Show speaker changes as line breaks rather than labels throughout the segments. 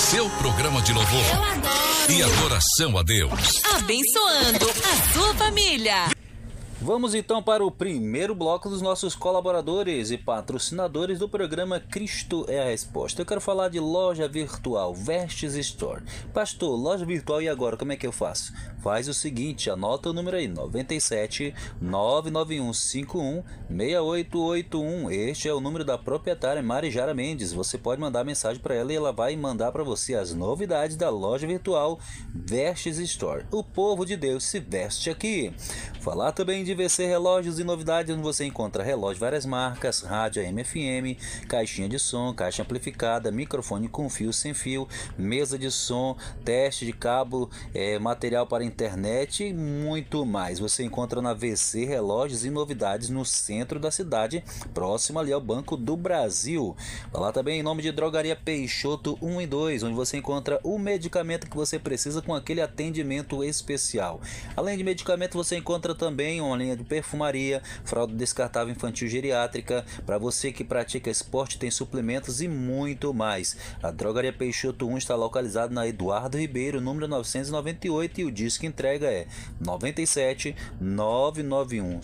seu programa de louvor
Eu adoro.
e adoração a Deus.
Abençoando a sua família.
Vamos então para o primeiro bloco dos nossos colaboradores e patrocinadores do programa Cristo é a Resposta. Eu quero falar de loja virtual Vestes Store. Pastor, loja virtual e agora, como é que eu faço? Faz o seguinte, anota o número aí, 97 991 51 6881. Este é o número da proprietária Marijara Mendes. Você pode mandar mensagem para ela e ela vai mandar para você as novidades da loja virtual Vestes Store. O povo de Deus se veste aqui. Falar também de VC Relógios e novidades, onde você encontra relógio várias marcas, rádio AM FM, caixinha de som, caixa amplificada, microfone com fio sem fio, mesa de som, teste de cabo, material para internet e muito mais. Você encontra na VC Relógios e novidades no centro da cidade, próximo ali ao Banco do Brasil. Falar também em nome de Drogaria Peixoto 1 e 2, onde você encontra o medicamento que você precisa com aquele atendimento especial. Além de medicamento, você encontra também uma linha de perfumaria, fralda descartável infantil geriátrica, para você que pratica esporte, tem suplementos e muito mais. A Drogaria Peixoto 1 está localizada na Eduardo Ribeiro, número 998, e o disco entrega é 97 991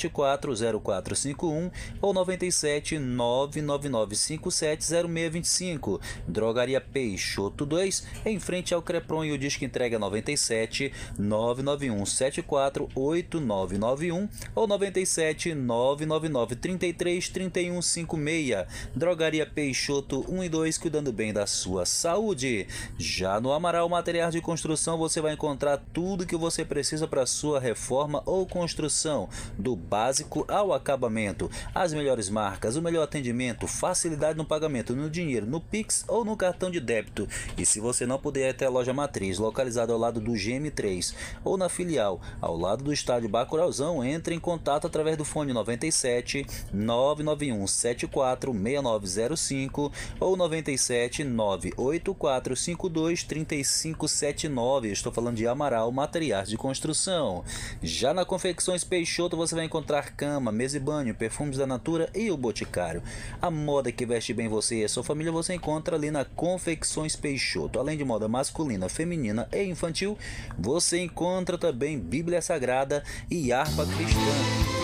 740451 ou 97 999 570625. Drogaria Peixoto 2, em frente ao Crepron, e o disco entrega é 97 991 748991 ou 97 999 33 31 56. Drogaria Peixoto 1 e 2, cuidando bem da sua saúde. Já no Amaral Materiais de Construção, você vai encontrar tudo que você precisa para sua reforma ou construção, do básico ao acabamento. As melhores marcas, o melhor atendimento, facilidade no pagamento, no dinheiro, no Pix ou no cartão de débito. E se você não puder ir até a loja matriz, localizada ao lado do GM3, ou na filial, ao lado do estádio Bacurauzão, entre em contato através do fone 97 991 74 6905 ou 97 984 52 3579. Estou falando de Amaral Materiais de Construção. Já na Confecções Peixoto você vai encontrar cama, mesa e banho, perfumes da Natura e o Boticário. A moda que veste bem você e a sua família você encontra ali na Confecções Peixoto. Além de moda masculina, feminina e infantil, você encontra também Bíblia Sagrada e harpa cristã.